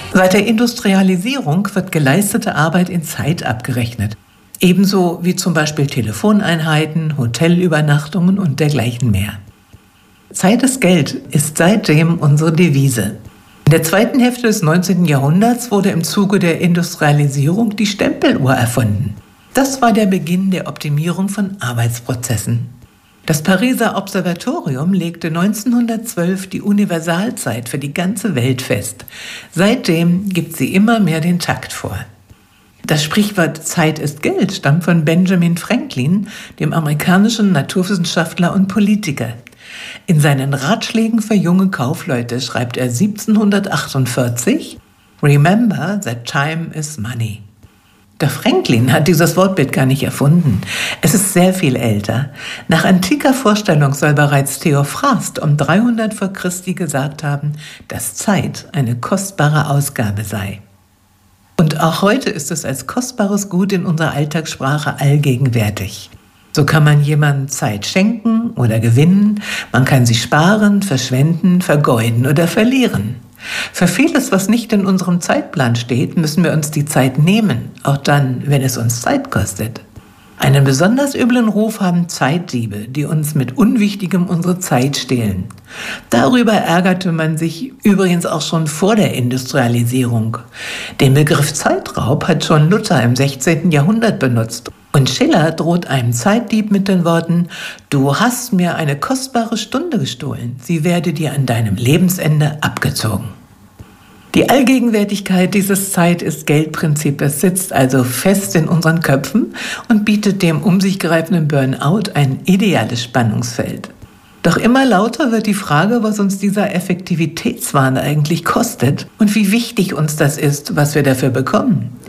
Seit der Industrialisierung wird geleistete Arbeit in Zeit abgerechnet. Ebenso wie zum Beispiel Telefoneinheiten, Hotelübernachtungen und dergleichen mehr. Zeit ist Geld ist seitdem unsere Devise. In der zweiten Hälfte des 19. Jahrhunderts wurde im Zuge der Industrialisierung die Stempeluhr erfunden. Das war der Beginn der Optimierung von Arbeitsprozessen. Das Pariser Observatorium legte 1912 die Universalzeit für die ganze Welt fest. Seitdem gibt sie immer mehr den Takt vor. Das Sprichwort Zeit ist Geld stammt von Benjamin Franklin, dem amerikanischen Naturwissenschaftler und Politiker. In seinen Ratschlägen für junge Kaufleute schreibt er 1748: Remember that time is money. Der Franklin hat dieses Wortbild gar nicht erfunden. Es ist sehr viel älter. Nach antiker Vorstellung soll bereits Theophrast um 300 vor Christi gesagt haben, dass Zeit eine kostbare Ausgabe sei. Und auch heute ist es als kostbares Gut in unserer Alltagssprache allgegenwärtig. So kann man jemandem Zeit schenken oder gewinnen, man kann sie sparen, verschwenden, vergeuden oder verlieren. Für vieles, was nicht in unserem Zeitplan steht, müssen wir uns die Zeit nehmen, auch dann, wenn es uns Zeit kostet. Einen besonders üblen Ruf haben Zeitdiebe, die uns mit Unwichtigem unsere Zeit stehlen. Darüber ärgerte man sich übrigens auch schon vor der Industrialisierung. Den Begriff Zeitraub hat schon Luther im 16. Jahrhundert benutzt. Und Schiller droht einem Zeitdieb mit den Worten: Du hast mir eine kostbare Stunde gestohlen, sie werde dir an deinem Lebensende abgezogen. Die Allgegenwärtigkeit dieses Zeit-ist-Geld-Prinzips sitzt also fest in unseren Köpfen und bietet dem um sich greifenden Burnout ein ideales Spannungsfeld. Doch immer lauter wird die Frage, was uns dieser Effektivitätswahn eigentlich kostet und wie wichtig uns das ist, was wir dafür bekommen.